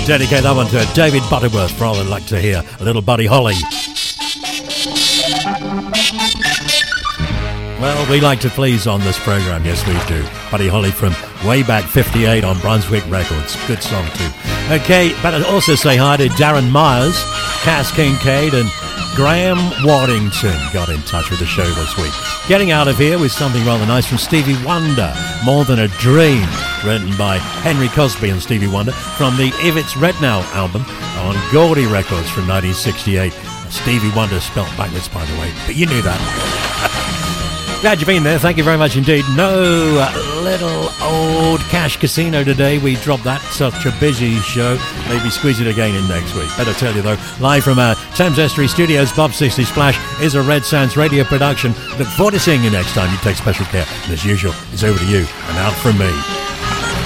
Dedicate that one to David Butterworth, for all I'd like to hear. A little Buddy Holly. Well, we like to please on this program, yes we do. Buddy Holly from way back 58 on Brunswick Records. Good song too. Okay, better also say hi to Darren Myers, Cass Kincaid and Graham Waddington got in touch with the show this week. Getting out of here with something rather nice from Stevie Wonder, More Than a Dream, written by Henry Cosby and Stevie Wonder from the Ivets Redknapp album on Gordy Records from 1968. Stevie Wonder spelt backwards, by the way, but you knew that. Glad you've been there. Thank you very much indeed. No little old Cash Casino today. We dropped that. Such a busy show. Maybe squeeze it again in next week. Better tell you though, live from our Thames Estuary studios, Bob 60 Splash is a Red Sands radio production. Look forward to seeing you next time. You take special care. And as usual, it's over to you and out from me.